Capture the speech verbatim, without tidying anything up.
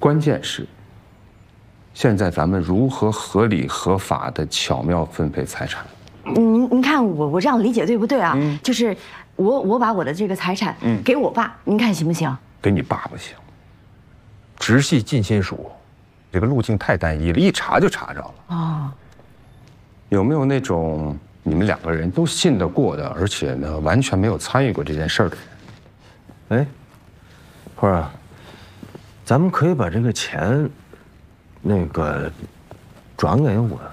关键是，现在咱们如何合理合法的巧妙分配财产？ 您您看我我这样理解对不对啊？嗯、就是我我把我的这个财产给我爸，您看行不行？ 给你爸不行，直系近亲属，这个路径太单一了，一查就查着了。哦，有没有那种你们两个人都信得过的，而且呢完全没有参与过这件事儿的人？ 哎，花儿啊，咱们可以把这个钱，那个转给我